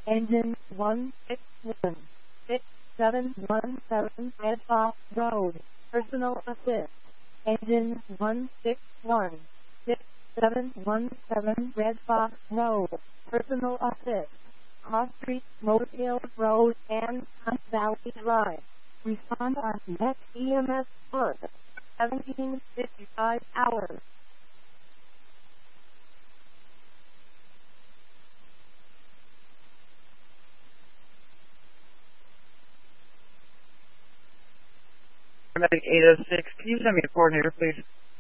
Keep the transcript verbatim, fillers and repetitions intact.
Engine one six one six seven one seven Red Fox Road. Personal assist. Engine one six one six seven one seven Red Fox Road. Personal assist. Cross Street, Motorfield Road, and Hunt Valley Drive. Respond on next E M S bus. seventeen fifty-five hours. Paramedic eight oh six, can you send me a coordinator, please?